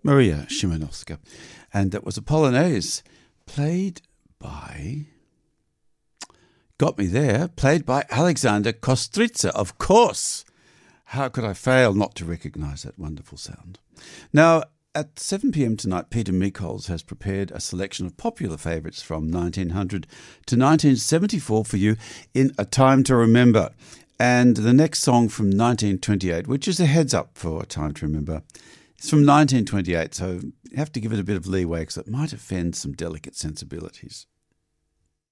Maria Szymanowska. And that was a Polonaise played by... Got me there. Played by Alexander Kostritza, of course. How could I fail not to recognise that wonderful sound? Now, at 7 p.m. tonight, Peter Micholz has prepared a selection of popular favourites from 1900 to 1974 for you in A Time to Remember. And the next song from 1928, which is a heads up for A Time to Remember, it's from 1928, so you have to give it a bit of leeway because it might offend some delicate sensibilities.